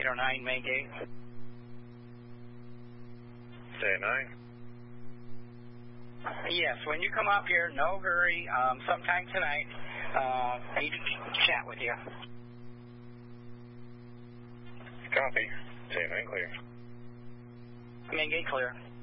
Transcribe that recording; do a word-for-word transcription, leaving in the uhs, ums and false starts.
eight oh nine, main gate. Day nine. Yes, when you come up here, no hurry. Um, sometime tonight, uh, I need to chat with you. Copy. Day nine clear. Main gate clear.